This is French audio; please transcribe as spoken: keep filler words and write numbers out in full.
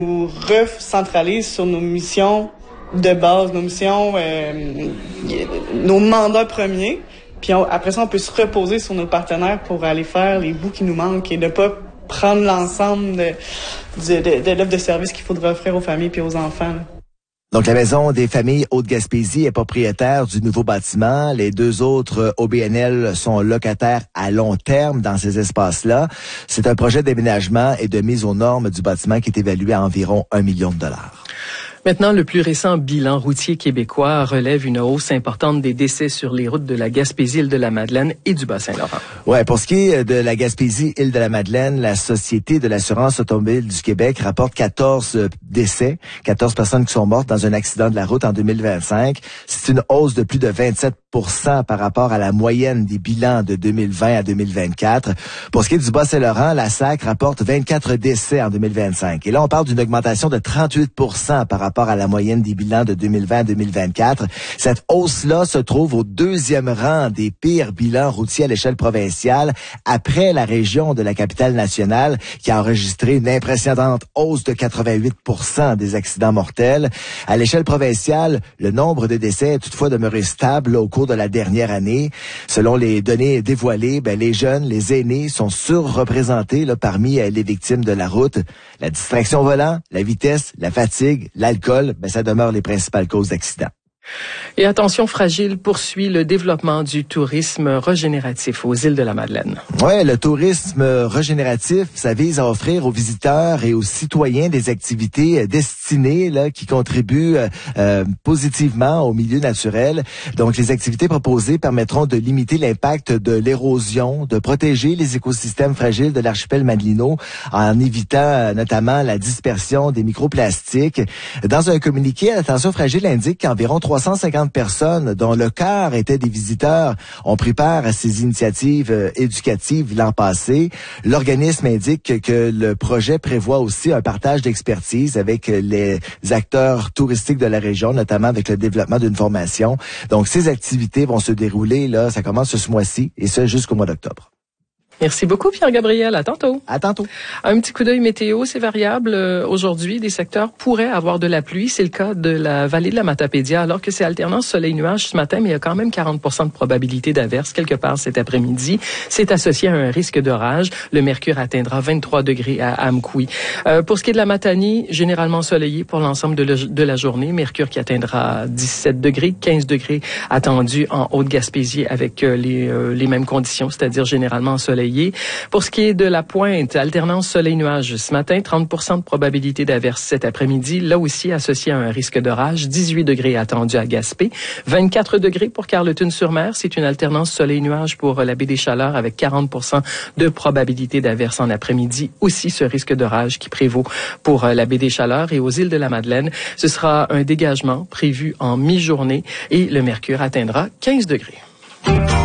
On recentralise sur nos missions de base, nos missions, euh, nos mandats premiers. Puis on, après ça, on peut se reposer sur nos partenaires pour aller faire les bouts qui nous manquent et ne pas prendre l'ensemble de, de, de, de l'offre de services qu'il faudra offrir aux familles et aux enfants, là. Donc, la Maison des familles Haute-Gaspésie est propriétaire du nouveau bâtiment. Les deux autres O B N L sont locataires à long terme dans ces espaces-là. C'est un projet d'aménagement et de mise aux normes du bâtiment qui est évalué à environ un million de dollars. Maintenant, le plus récent bilan routier québécois relève une hausse importante des décès sur les routes de la Gaspésie, Île-de-la-Madeleine et du Bas-Saint-Laurent. Ouais, pour ce qui est de la Gaspésie, Île-de-la-Madeleine, la Société de l'assurance automobile du Québec rapporte quatorze décès, quatorze personnes qui sont mortes dans un accident de la route en deux mille vingt-cinq. C'est une hausse de plus de vingt-sept pour cent par rapport à la moyenne des bilans de deux mille vingt à deux mille vingt-quatre. Pour ce qui est du Bas-Saint-Laurent, la S A C rapporte vingt-quatre décès en deux mille vingt-cinq. Et là, on parle d'une augmentation de trente-huit pour cent par rapport à la moyenne des bilans de deux mille vingt à deux mille vingt-quatre. Cette hausse-là se trouve au deuxième rang des pires bilans routiers à l'échelle provinciale, après la région de la capitale nationale, qui a enregistré une impressionnante hausse de quatre-vingt-huit pour cent des accidents mortels. À l'échelle provinciale, le nombre de décès est toutefois demeuré stable au cours de la dernière année. Selon les données dévoilées, ben, les jeunes, les aînés sont surreprésentés là, parmi les victimes de la route. La distraction au volant, la vitesse, la fatigue, l'alcool, ben, ça demeure les principales causes d'accidents. Et attention fragile poursuit le développement du tourisme régénératif aux îles de la Madeleine. Ouais, le tourisme régénératif, ça vise à offrir aux visiteurs et aux citoyens des activités destinées là qui contribuent euh, positivement au milieu naturel. Donc, les activités proposées permettront de limiter l'impact de l'érosion, de protéger les écosystèmes fragiles de l'archipel Madelino en évitant euh, notamment la dispersion des microplastiques. Dans un communiqué, Attention fragile indique qu'environ trois cent cinquante personnes, dont le quart étaient des visiteurs, ont pris part à ces initiatives euh, éducatives l'an passé. L'organisme indique que le projet prévoit aussi un partage d'expertise avec les acteurs touristiques de la région, notamment avec le développement d'une formation. Donc, ces activités vont se dérouler, là, ça commence ce mois-ci, et ce jusqu'au mois d'octobre. Merci beaucoup, Pierre-Gabriel. À tantôt. À tantôt. Un petit coup d'œil météo, c'est variable. Euh, aujourd'hui, des secteurs pourraient avoir de la pluie. C'est le cas de la vallée de la Matapédia, alors que c'est alternance soleil-nuage ce matin, mais il y a quand même quarante pour cent de probabilité d'averse quelque part cet après-midi. C'est associé à un risque d'orage. Le mercure atteindra vingt-trois degrés à Amkoui. Euh, pour ce qui est de la Matanie, généralement ensoleillé pour l'ensemble de, le, de la journée. Mercure qui atteindra dix-sept degrés, quinze degrés attendus en Haute-Gaspésie avec euh, les, euh, les mêmes conditions, c'est-à-dire généralement ensoleillé. Pour ce qui est de la Pointe, alternance soleil-nuage ce matin, trente pour cent de probabilité d'averse cet après-midi, là aussi associé à un risque d'orage, dix-huit degrés attendus à Gaspé, vingt-quatre degrés pour Carleton-sur-Mer, c'est une alternance soleil-nuage pour la baie des Chaleurs avec quarante pour cent de probabilité d'averse en après-midi, aussi ce risque d'orage qui prévaut pour la baie des Chaleurs et aux îles de la Madeleine. Ce sera un dégagement prévu en mi-journée et le mercure atteindra quinze degrés.